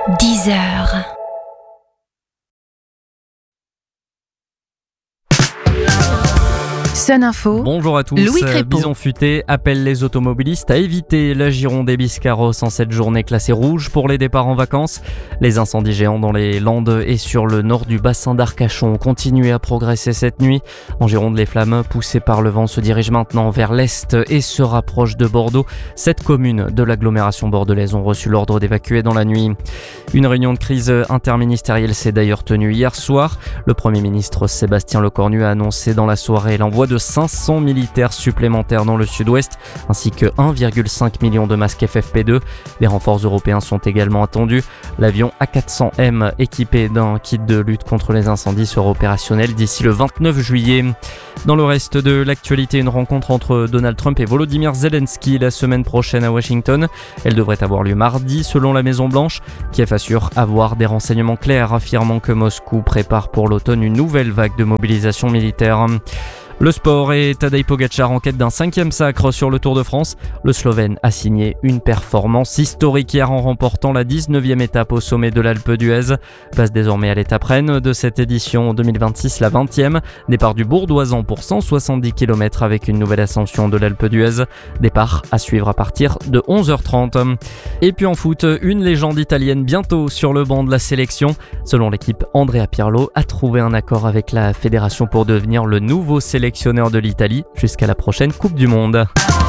10h. Sun Info. Bonjour à tous. Louis Crépeau. Bison Futé appelle les automobilistes à éviter la Gironde et Biscarrosse en cette journée classée rouge pour les départs en vacances. Les incendies géants dans les Landes et sur le nord du bassin d'Arcachon ont continué à progresser cette nuit. En Gironde, les flammes poussées par le vent se dirigent maintenant vers l'est et se rapprochent de Bordeaux. 7 communes de l'agglomération bordelaise ont reçu l'ordre d'évacuer dans la nuit. Une réunion de crise interministérielle s'est d'ailleurs tenue hier soir. Le Premier ministre Sébastien Lecornu a annoncé dans la soirée l'envoi de 500 militaires supplémentaires dans le sud-ouest, ainsi que 1,5 million de masques FFP2. Des renforts européens sont également attendus. L'avion A400M, équipé d'un kit de lutte contre les incendies, sera opérationnel d'ici le 29 juillet. Dans le reste de l'actualité, une rencontre entre Donald Trump et Volodymyr Zelensky la semaine prochaine à Washington. Elle devrait avoir lieu mardi, selon la Maison-Blanche. Kiev assure avoir des renseignements clairs, affirmant que Moscou prépare pour l'automne une nouvelle vague de mobilisation militaire. Le sport et Tadej Pogačar en quête d'un 5e sacre sur le Tour de France. Le Slovène a signé une performance historique hier en remportant la 19e étape au sommet de l'Alpe d'Huez. Passe désormais à l'étape reine de cette édition 2026, la 20e. Départ du Bourdoisan pour 170 km avec une nouvelle ascension de l'Alpe d'Huez. Départ à suivre à partir de 11h30. Et puis en foot, une légende italienne bientôt sur le banc de la sélection. Selon l'équipe, Andrea Pirlo a trouvé un accord avec la fédération pour devenir le nouveau sélectionneur de l'Italie jusqu'à la prochaine Coupe du Monde.